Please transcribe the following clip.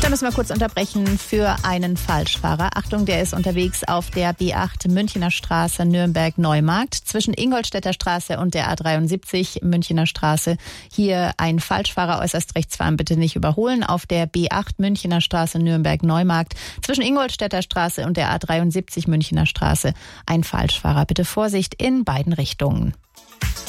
Da müssen wir kurz unterbrechen für einen Falschfahrer. Achtung, der ist unterwegs auf der B8 Münchener Straße Nürnberg-Neumarkt zwischen Ingolstädter Straße und der A73 Münchener Straße. Hier ein Falschfahrer, äußerst rechts fahren, bitte nicht überholen. Auf der B8 Münchener Straße Nürnberg-Neumarkt zwischen Ingolstädter Straße und der A73 Münchener Straße ein Falschfahrer. Bitte Vorsicht in beiden Richtungen.